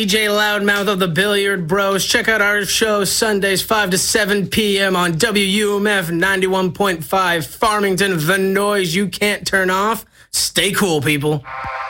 DJ Loudmouth of the Billiard Bros. Check out our show Sundays 5 to 7 p.m. on WUMF 91.5 Farmington, the noise you can't turn off. Stay cool, people.